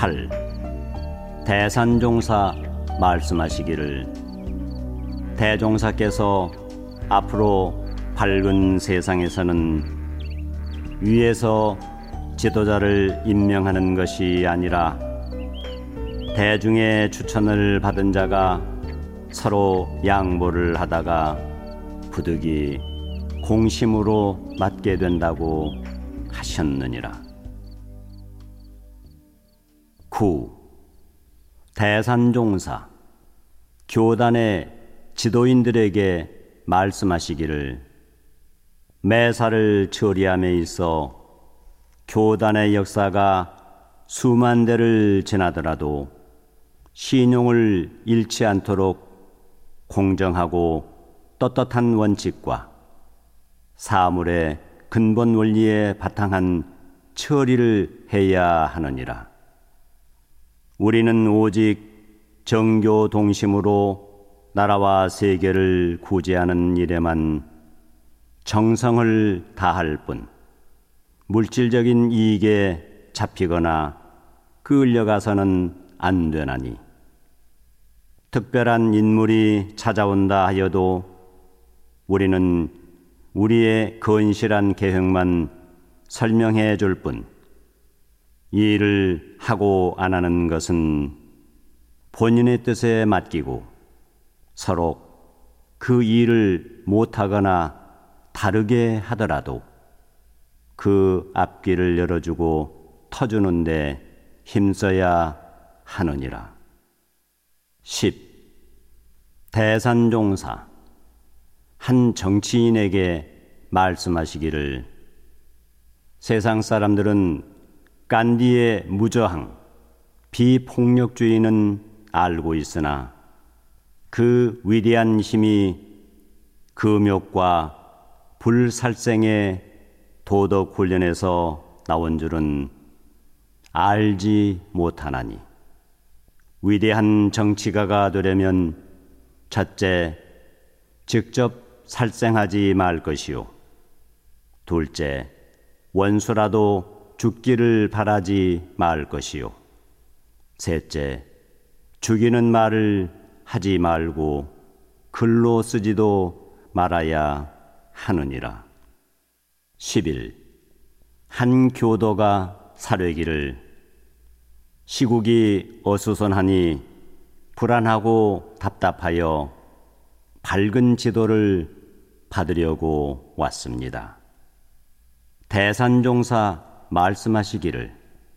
8. 대산종사 말씀하시기를 대종사께서 앞으로 밝은 세상에서는 위에서 지도자를 임명하는 것이 아니라 대중의 추천을 받은 자가 서로 양보를 하다가 부득이 공심으로 맡게 된다고 하셨느니라. 9. 대산종사 교단의 지도인들에게 말씀하시기를 매사를 처리함에 있어 교단의 역사가 수만 대를 지나더라도 신용을 잃지 않도록 공정하고 떳떳한 원칙과 사물의 근본 원리에 바탕한 처리를 해야 하느니라. 우리는 오직 정교 동심으로 나라와 세계를 구제하는 일에만 정성을 다할 뿐 물질적인 이익에 잡히거나 끌려가서는 안 되나니, 특별한 인물이 찾아온다 하여도 우리는 우리의 건실한 계획만 설명해 줄 뿐 이 일을 하고 안 하는 것은 본인의 뜻에 맡기고 서로 그 일을 못하거나 다르게 하더라도 그 앞길을 열어주고 터주는 데 힘써야 하느니라. 10. 대산종사 한 정치인에게 말씀하시기를 세상 사람들은 간디의 무저항, 비폭력주의는 알고 있으나 그 위대한 힘이 금욕과 불살생의 도덕 훈련에서 나온 줄은 알지 못하나니, 위대한 정치가가 되려면 첫째, 직접 살생하지 말 것이요, 둘째, 원수라도 죽기를 바라지 말 것이요, 셋째, 죽이는 말을 하지 말고 글로 쓰지도 말아야 하느니라. 11. 한 교도가 사뢰기를 시국이 어수선하니 불안하고 답답하여 밝은 지도를 받으려고 왔습니다. 대산종사 말씀하시기를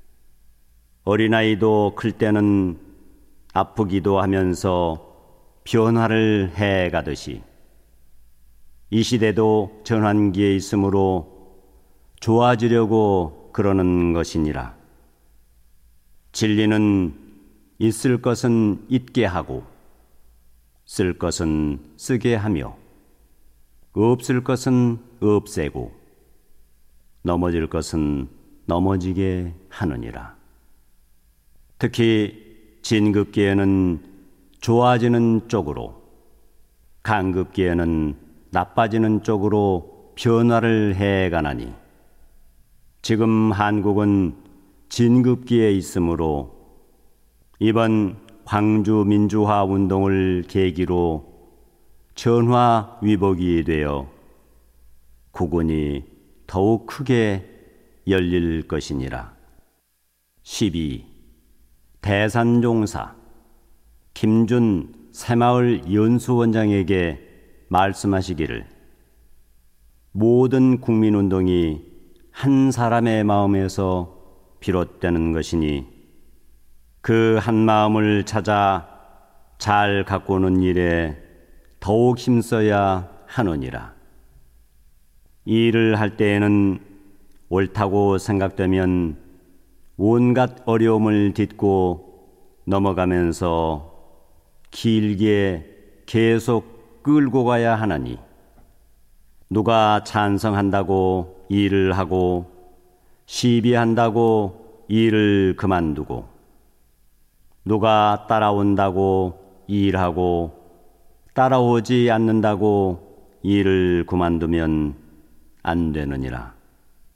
어린아이도 클 때는 아프기도 하면서 변화를 해가듯이 이 시대도 전환기에 있으므로 좋아지려고 그러는 것이니라. 진리는 있을 것은 있게 하고 쓸 것은 쓰게 하며 없을 것은 없애고 넘어질 것은 넘어지게 하느니라. 특히 진급기에는 좋아지는 쪽으로, 간급기에는 나빠지는 쪽으로 변화를 해가나니, 지금 한국은 진급기에 있으므로 이번 광주 민주화 운동을 계기로 전화위복이 되어 국군이 더욱 크게 열릴 것이니라. 12. 대산종사 김준 새마을 연수원장에게 말씀하시기를 모든 국민운동이 한 사람의 마음에서 비롯되는 것이니 그 한 마음을 찾아 잘 가꾸는 일에 더욱 힘써야 하느니라. 이 일을 할 때에는 옳다고 생각되면 온갖 어려움을 딛고 넘어가면서 길게 계속 끌고 가야 하나니, 누가 찬성한다고 일을 하고 시비한다고 일을 그만두고 누가 따라온다고 일하고 따라오지 않는다고 일을 그만두면 안 되느니라.